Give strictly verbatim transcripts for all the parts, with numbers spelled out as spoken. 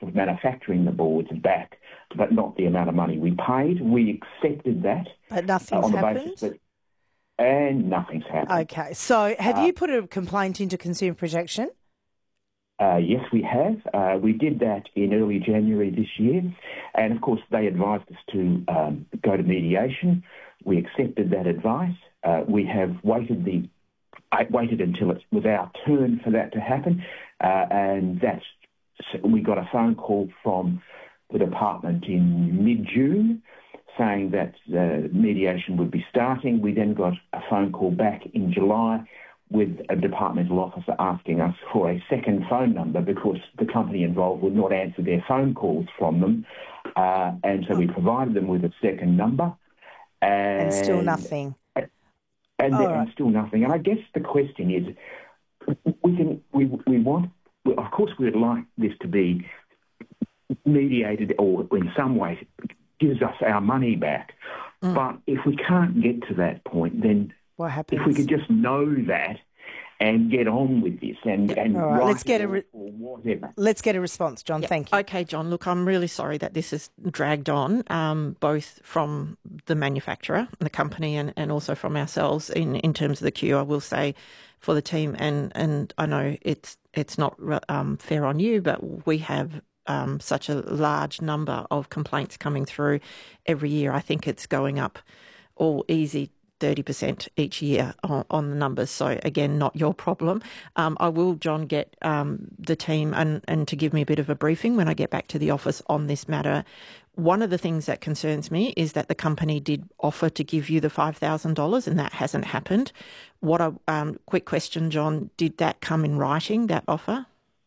of manufacturing the boards back, but not the amount of money we paid. We accepted that. But nothing's uh, on the happened? basis that, and nothing's happened. Okay. So have Uh, you put a complaint into Consumer Protection? Uh, yes, we have. Uh, we did that in early January this year. And, of course, they advised us to um, go to mediation. We accepted that advice. Uh, we have waited the I waited until it was our turn for that to happen. Uh, and that's, we got a phone call from the department in mid-June saying that uh, mediation would be starting. We then got a phone call back in July with a departmental officer asking us for a second phone number because the company involved would not answer their phone calls from them. Uh, and so we provided them with a second number. And, And still nothing. And, and, All and right. still nothing. And I guess the question is, we can, we, we want, of course we would like this to be mediated or in some way gives us our money back. Mm. But if we can't get to that point, then What happens? if we could just know that and get on with this and, and All right, write let's get it a re- or whatever. Let's get a response, John. Yep. Thank you. Okay, John, look, I'm really sorry that this has dragged on, um, both from the manufacturer, the company, and, and also from ourselves in, in terms of the queue. I will say for the team, and, and I know it's it's not um, fair on you, but we have um, such a large number of complaints coming through every year. I think it's going up all easy thirty percent each year on, on the numbers. So, again, not your problem. Um, I will, John, get um, the team and, and to give me a bit of a briefing when I get back to the office on this matter. One of the things that concerns me is that the company did offer to give you the five thousand dollars and that hasn't happened. What a um, quick question, John, did that come in writing, that offer?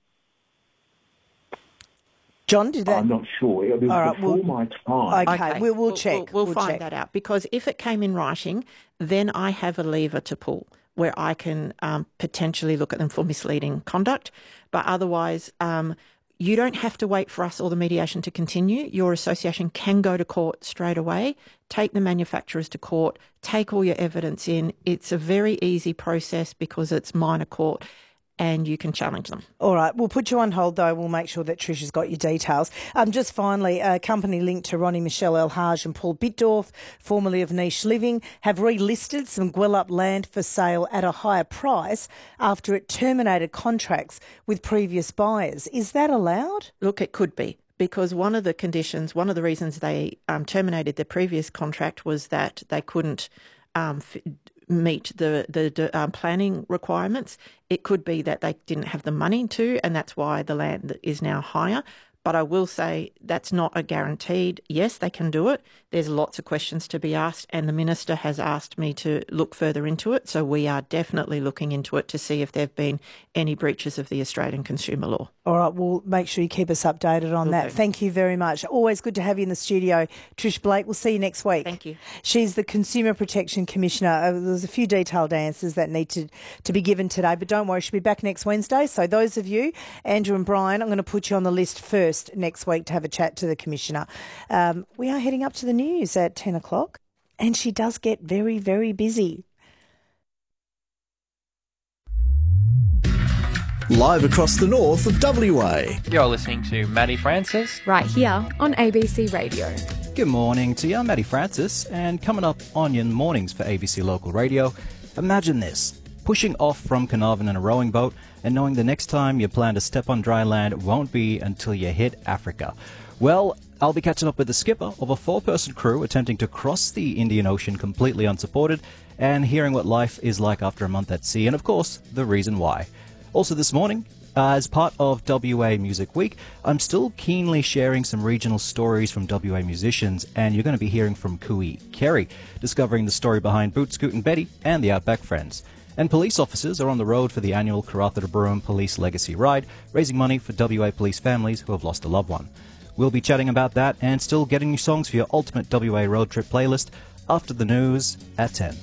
John, did that? I'm not sure. It was All right, before we'll- my time. Okay, we- we'll check. We'll, We'll find check. that out, because if it came in writing, then I have a lever to pull where I can um, potentially look at them for misleading conduct. But otherwise, um, you don't have to wait for us or the mediation to continue. Your association can go to court straight away, take the manufacturers to court, take all your evidence in. It's a very easy process because it's minor court, and you can challenge them. All right, we'll put you on hold, though. We'll make sure that Trish has got your details. Um, just finally, a company linked to Ronnie Michelle Elhage and Paul Bitdorf, formerly of Niche Living, have relisted some Gwelup land for sale at a higher price after it terminated contracts with previous buyers. Is that allowed? Look, it could be, because one of the conditions, one of the reasons they um, terminated their previous contract was that they couldn't um, f- meet the the uh, planning requirements. It could be that they didn't have the money to, and that's why the land is now higher. But I will say that's not a guaranteed. Yes, they can do it. There's lots of questions to be asked, and the Minister has asked me to look further into it. So we are definitely looking into it to see if there have been any breaches of the Australian consumer law. All right, we'll make sure you keep us updated on that. Okay. Thank you very much. Always good to have you in the studio, Trish Blake. We'll see you next week. Thank you. She's the Consumer Protection Commissioner. Uh, there's a few detailed answers that need to, to be given today, but don't worry, she'll be back next Wednesday. So those of you, Andrew and Brian, I'm going to put you on the list first next week to have a chat to the Commissioner. Um, we are heading up to the news at ten o'clock, and she does get very, very busy. Live across the north of W A. You're listening to Maddie Francis. Right here on A B C Radio. Good morning to you, I'm Matty Francis, and coming up on your mornings for A B C Local Radio, imagine this, pushing off from Carnarvon in a rowing boat and knowing the next time you plan to step on dry land won't be until you hit Africa. Well, I'll be catching up with the skipper of a four-person crew attempting to cross the Indian Ocean completely unsupported and hearing what life is like after a month at sea and, of course, the reason why. Also this morning, Uh, as part of W A Music Week, I'm still keenly sharing some regional stories from W A musicians, and you're going to be hearing from Kui Kerry, discovering the story behind Boot, Scoot and Betty and the Outback Friends. And police officers are on the road for the annual Karratha to Broome Police Legacy Ride, raising money for W A police families who have lost a loved one. We'll be chatting about that and still getting you songs for your ultimate W A road trip playlist after the news at ten.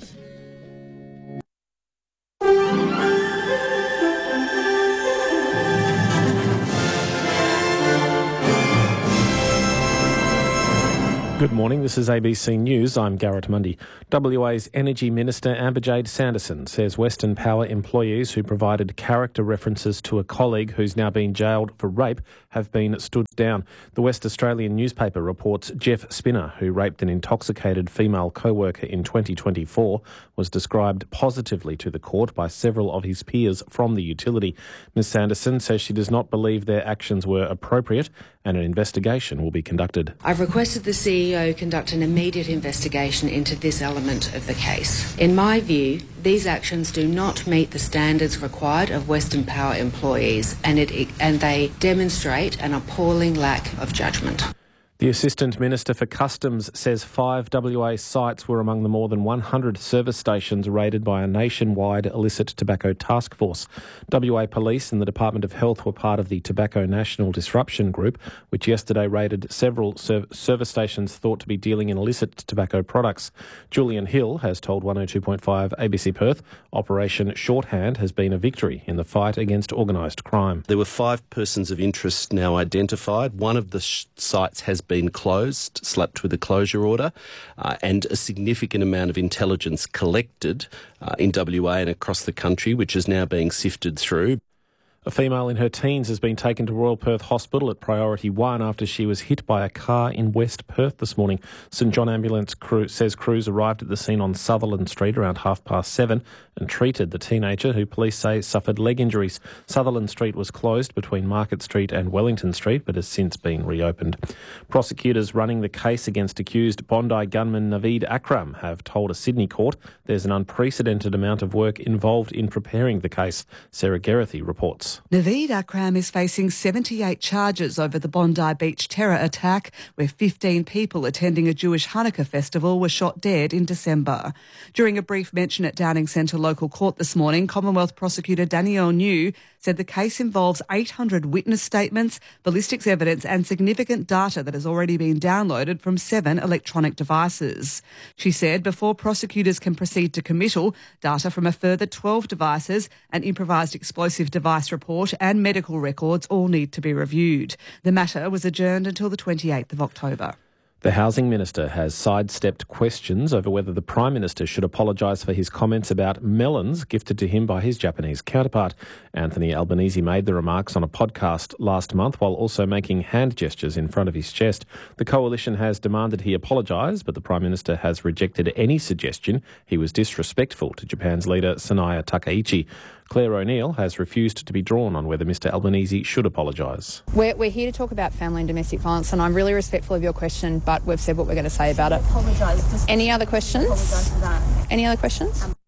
Good morning, this is A B C News. I'm Garrett Mundy. W A's Energy Minister Amber-Jade Sanderson says Western Power employees who provided character references to a colleague who's now been jailed for rape have been stood down. The West Australian newspaper reports Jeff Spinner, who raped an intoxicated female co-worker in twenty twenty-four, was described positively to the court by several of his peers from the utility. Miz Sanderson says she does not believe their actions were appropriate and an investigation will be conducted. I've requested the C E O conduct an immediate investigation into this element of the case. In my view, these actions do not meet the standards required of Western Power employees, and it and they demonstrate an appalling lack of judgment. The Assistant Minister for Customs says five W A sites were among the more than one hundred service stations raided by a nationwide illicit tobacco task force. W A Police and the Department of Health were part of the Tobacco National Disruption Group, which yesterday raided several serv- service stations thought to be dealing in illicit tobacco products. Julian Hill has told one oh two point five A B C Perth Operation Shorthand has been a victory in the fight against organised crime. There were five persons of interest now identified. One of the sh- sites has been closed, slapped with a closure order, uh, and a significant amount of intelligence collected uh, in W A and across the country, which is now being sifted through. A female in her teens has been taken to Royal Perth Hospital at Priority one after she was hit by a car in West Perth this morning. St John Ambulance crew says crews arrived at the scene on Sutherland Street around half past seven and treated the teenager, who police say suffered leg injuries. Sutherland Street was closed between Market Street and Wellington Street, but has since been reopened. Prosecutors running the case against accused Bondi gunman Naveed Akram have told a Sydney court there's an unprecedented amount of work involved in preparing the case. Sarah Geraghty reports. Naveed Akram is facing seventy-eight charges over the Bondi Beach terror attack, where fifteen people attending a Jewish Hanukkah festival were shot dead in December. During a brief mention at Downing Centre Local Court this morning, Commonwealth Prosecutor Danielle New said the case involves eight hundred witness statements, ballistics evidence and significant data that has already been downloaded from seven electronic devices. She said before prosecutors can proceed to committal, data from a further twelve devices, an improvised explosive device report and medical records all need to be reviewed. The matter was adjourned until the twenty-eighth of October. The Housing Minister has sidestepped questions over whether the Prime Minister should apologise for his comments about melons gifted to him by his Japanese counterpart. Anthony Albanese made the remarks on a podcast last month while also making hand gestures in front of his chest. The Coalition has demanded he apologise, but the Prime Minister has rejected any suggestion he was disrespectful to Japan's leader Sanaya Takaichi. Claire O'Neill has refused to be drawn on whether Mr Albanese should apologise. We're, we're here to talk about family and domestic violence, and I'm really respectful of your question, but we've said what we're going to say about it. Apologise. Any other questions? Apologise for that. Any other questions? Um.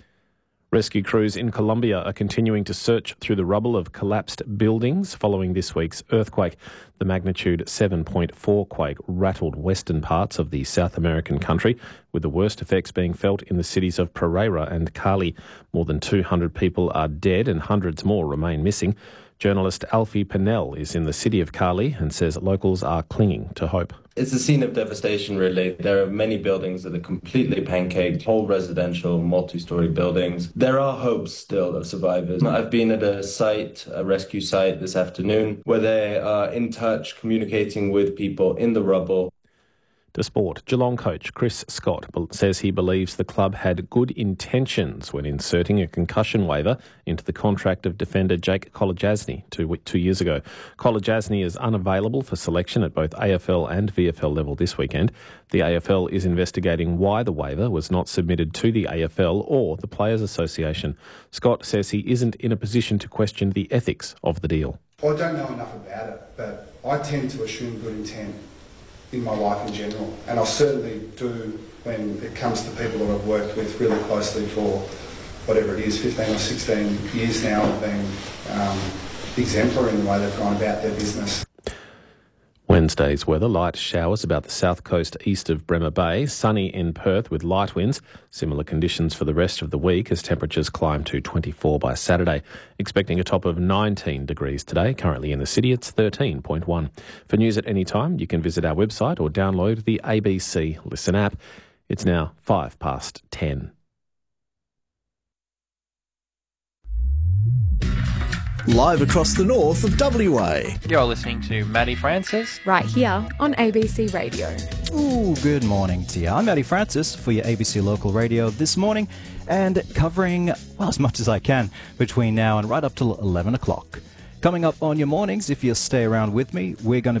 Rescue crews in Colombia are continuing to search through the rubble of collapsed buildings following this week's earthquake. The magnitude seven point four quake rattled western parts of the South American country, with the worst effects being felt in the cities of Pereira and Cali. More than two hundred people are dead and hundreds more remain missing. Journalist Alfie Pennell is in the city of Cali and says locals are clinging to hope. It's a scene of devastation, really. There are many buildings that are completely pancaked, whole residential, multi-storey buildings. There are hopes still of survivors. I've been at a site, a rescue site this afternoon, where they are in touch, communicating with people in the rubble. To sport, Geelong coach Chris Scott says he believes the club had good intentions when inserting a concussion waiver into the contract of defender Jake Kolodjasny two, two years ago. Kolodjasny is unavailable for selection at both A F L and V F L level this weekend. The A F L is investigating why the waiver was not submitted to the A F L or the Players Association. Scott says he isn't in a position to question the ethics of the deal. I don't know enough about it, but I tend to assume good intent in my life in general, and I certainly do when it comes to people that I've worked with really closely for whatever it is, fifteen or sixteen years now. Have been um, exemplary in the way they've gone about their business. Wednesday's weather, light showers about the south coast east of Bremer Bay, sunny in Perth with light winds. Similar conditions for the rest of the week as temperatures climb to twenty-four by Saturday. Expecting a top of nineteen degrees today. Currently in the city it's thirteen point one. For news at any time, you can visit our website or download the A B C Listen app. It's now five past ten. Live across the north of W A. You're listening to Maddie Francis. Right here on A B C Radio. Ooh, good morning to you. I'm Matty Francis for your A B C Local Radio this morning and covering, well, as much as I can between now and right up till eleven o'clock. Coming up on your mornings, if you stay around with me, we're going to